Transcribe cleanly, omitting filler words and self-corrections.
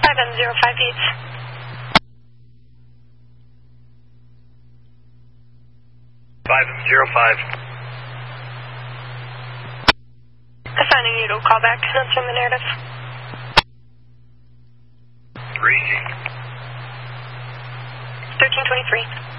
5M05 Beats. 5M05. Assigning you to a callback. Answering the narrative. 3G. 1323.